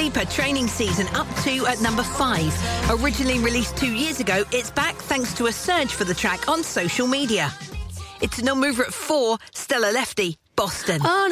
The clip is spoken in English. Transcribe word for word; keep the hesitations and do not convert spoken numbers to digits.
Sleeper training season up to at number five. Originally released two years ago, it's back thanks to a surge for the track on social media. It's a non-mover at four, Stella Lefty, Boston. Oh,